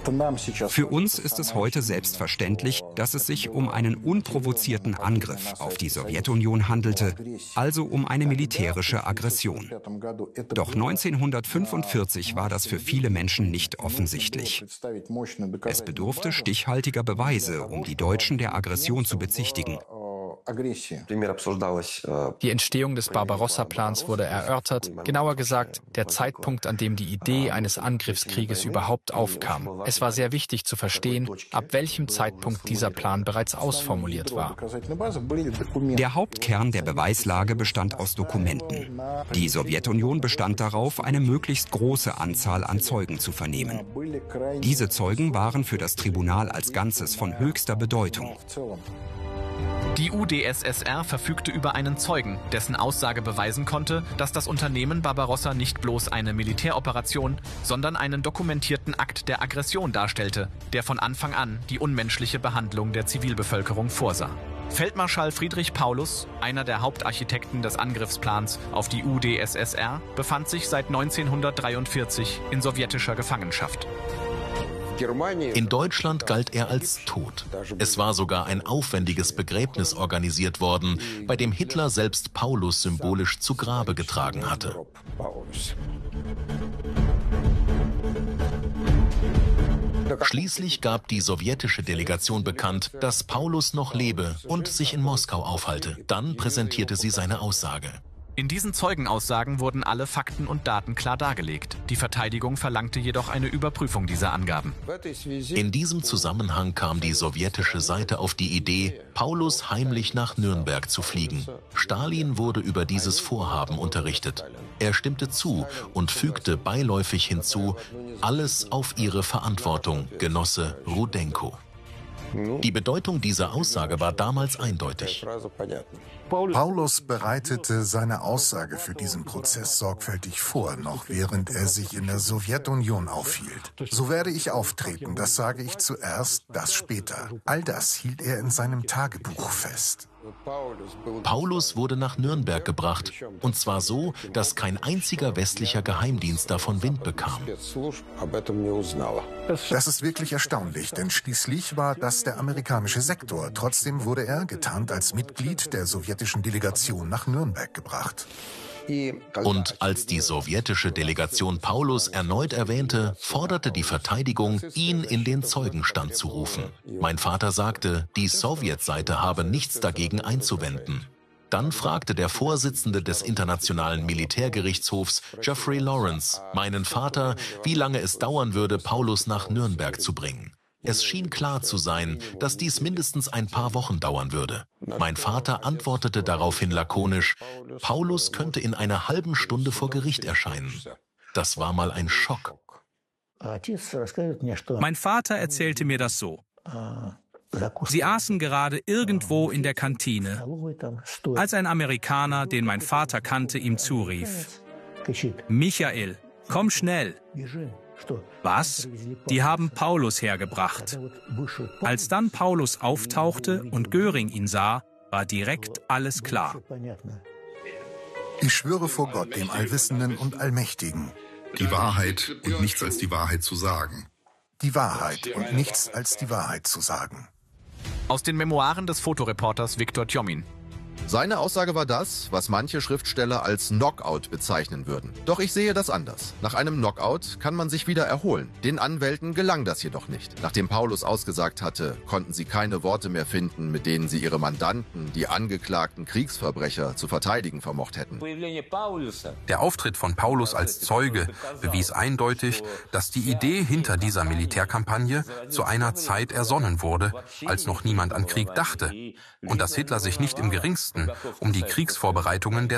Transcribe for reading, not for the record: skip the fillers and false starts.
Für uns ist es heute selbstverständlich, dass es sich um einen unprovozierten Angriff auf die Sowjetunion handelte, also um eine militärische Aggression. Doch 1945 war das für viele Menschen nicht offensichtlich. Es bedurfte stichhaltiger Beweise, um die Deutschen der Aggression zu bezichtigen. Die Entstehung des Barbarossa-Plans wurde erörtert, genauer gesagt, der Zeitpunkt, an dem die Idee eines Angriffskrieges überhaupt aufkam. Es war sehr wichtig zu verstehen, ab welchem Zeitpunkt dieser Plan bereits ausformuliert war. Der Hauptkern der Beweislage bestand aus Dokumenten. Die Sowjetunion bestand darauf, eine möglichst große Anzahl an Zeugen zu vernehmen. Diese Zeugen waren für das Tribunal als Ganzes von höchster Bedeutung. Die UdSSR verfügte über einen Zeugen, dessen Aussage beweisen konnte, dass das Unternehmen Barbarossa nicht bloß eine Militäroperation, sondern einen dokumentierten Akt der Aggression darstellte, der von Anfang an die unmenschliche Behandlung der Zivilbevölkerung vorsah. Feldmarschall Friedrich Paulus, einer der Hauptarchitekten des Angriffsplans auf die UdSSR, befand sich seit 1943 in sowjetischer Gefangenschaft. In Deutschland galt er als tot. Es war sogar ein aufwendiges Begräbnis organisiert worden, bei dem Hitler selbst Paulus symbolisch zu Grabe getragen hatte. Schließlich gab die sowjetische Delegation bekannt, dass Paulus noch lebe und sich in Moskau aufhalte. Dann präsentierte sie seine Aussage. In diesen Zeugenaussagen wurden alle Fakten und Daten klar dargelegt. Die Verteidigung verlangte jedoch eine Überprüfung dieser Angaben. In diesem Zusammenhang kam die sowjetische Seite auf die Idee, Paulus heimlich nach Nürnberg zu fliegen. Stalin wurde über dieses Vorhaben unterrichtet. Er stimmte zu und fügte beiläufig hinzu, alles auf ihre Verantwortung, Genosse Rudenko. Die Bedeutung dieser Aussage war damals eindeutig. Paulus bereitete seine Aussage für diesen Prozess sorgfältig vor, noch während er sich in der Sowjetunion aufhielt. So werde ich auftreten, das sage ich zuerst, das später. All das hielt er in seinem Tagebuch fest. Paulus wurde nach Nürnberg gebracht, und zwar so, dass kein einziger westlicher Geheimdienst davon Wind bekam. Das ist wirklich erstaunlich, denn schließlich war das der amerikanische Sektor. Trotzdem wurde er, getarnt als Mitglied der sowjetischen Delegation, nach Nürnberg gebracht. Und als die sowjetische Delegation Paulus erneut erwähnte, forderte die Verteidigung, ihn in den Zeugenstand zu rufen. Mein Vater sagte, die Sowjetseite habe nichts dagegen einzuwenden. Dann fragte der Vorsitzende des Internationalen Militärgerichtshofs, Geoffrey Lawrence, meinen Vater, wie lange es dauern würde, Paulus nach Nürnberg zu bringen. Es schien klar zu sein, dass dies mindestens ein paar Wochen dauern würde. Mein Vater antwortete daraufhin lakonisch, Paulus könnte in einer halben Stunde vor Gericht erscheinen. Das war mal ein Schock. Mein Vater erzählte mir das so. Sie aßen gerade irgendwo in der Kantine, als ein Amerikaner, den mein Vater kannte, ihm zurief: Michael, komm schnell. Was? Die haben Paulus hergebracht. Als dann Paulus auftauchte und Göring ihn sah, war direkt alles klar. Ich schwöre vor Gott, dem Allwissenden und Allmächtigen. Die Wahrheit und nichts als die Wahrheit zu sagen. Die Wahrheit und nichts als die Wahrheit zu sagen. Aus den Memoiren des Fotoreporters Viktor Tjomin. Seine Aussage war das, was manche Schriftsteller als Knockout bezeichnen würden. Doch ich sehe das anders. Nach einem Knockout kann man sich wieder erholen. Den Anwälten gelang das jedoch nicht. Nachdem Paulus ausgesagt hatte, konnten sie keine Worte mehr finden, mit denen sie ihre Mandanten, die angeklagten Kriegsverbrecher, zu verteidigen vermocht hätten. Der Auftritt von Paulus als Zeuge bewies eindeutig, dass die Idee hinter dieser Militärkampagne zu einer Zeit ersonnen wurde, als noch niemand an Krieg dachte und dass Hitler sich nicht im Geringsten um die Kriegsvorbereitungen der